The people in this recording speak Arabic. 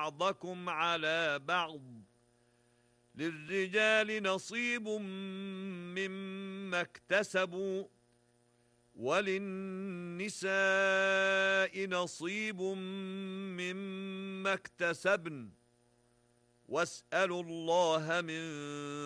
بعضكم على بعض للرجال نصيب مما اكتسبوا وللنساء نصيب مما اكتسبن واسألوا الله من